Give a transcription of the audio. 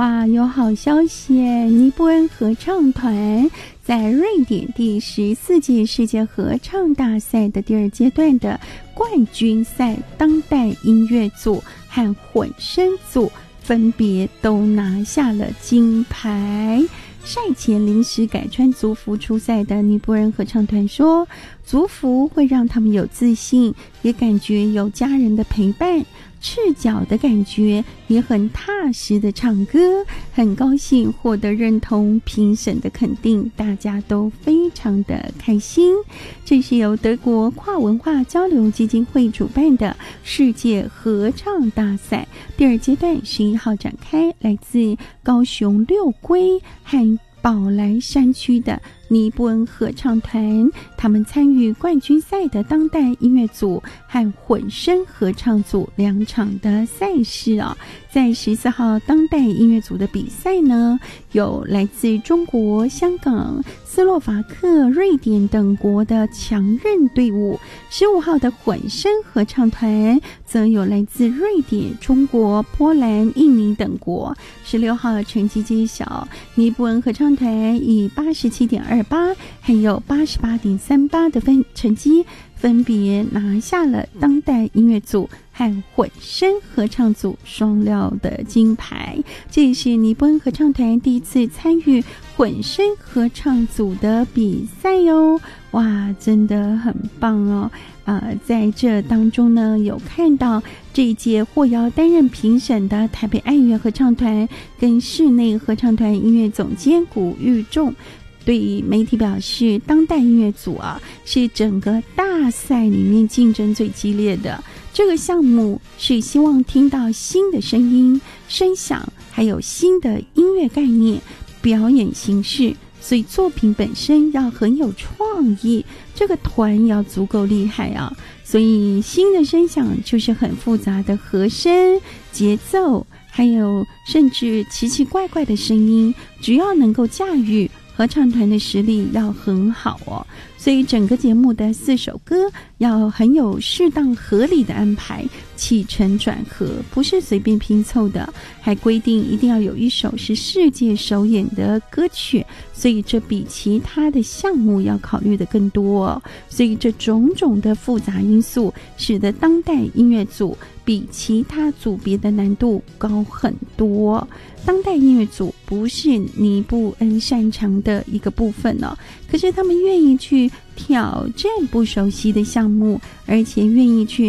哇，有好消息耶！尼泊尔合唱团在瑞典第14届世界合唱大赛的第2阶段的冠军赛当代音乐组和混声组分别都拿下了金牌。赛前临时改穿族服出赛的尼泊尔合唱团说，族服会让他们有自信，也感觉有家人的陪伴，赤脚的感觉也很踏实的唱歌，很高兴获得认同，评审的肯定，大家都非常的开心。这是由德国跨文化交流基金会主办的世界合唱大赛第2阶段11号展开，来自高雄六龟和宝来山区的尼泊尔合唱团，他们参与冠军赛的当代音乐组和混声合唱组2场的赛事啊。在14号当代音乐组的比赛呢，有来自中国、香港、斯洛伐克、瑞典等国的强韧队伍。15号的混声合唱团则有来自瑞典、中国、波兰、印尼等国。16号成绩揭晓，尼泊尔合唱团以87.28还有88.38的成绩分别拿下了当代音乐组和混声合唱组双料的金牌。这也是尼泊尔合唱团第一次参与混声合唱组的比赛哟。哇，真的很棒哦！在这当中呢，有看到这一届获邀担任评审的台北爱乐合唱团跟室内合唱团音乐总监古玉仲对媒体表示，当代音乐组是整个大赛里面竞争最激烈的。这个项目是希望听到新的声音、声响，还有新的音乐概念、表演形式，所以作品本身要很有创意，这个团要足够厉害啊。所以新的声响就是很复杂的和声、节奏，还有甚至奇奇怪怪的声音，只要能够驾驭，合唱团的实力要很好哦。所以整个节目的4首歌要很有适当合理的安排，起承转合不是随便拼凑的，还规定一定要有1首是世界首演的歌曲，所以这比其他的项目要考虑的更多哦。所以这种种的复杂因素使得当代音乐组比其他组别的难度高很多。当代音乐组不是尼泊尔擅长的一个部分哦，可是他们愿意去挑战不熟悉的项目，而且愿意去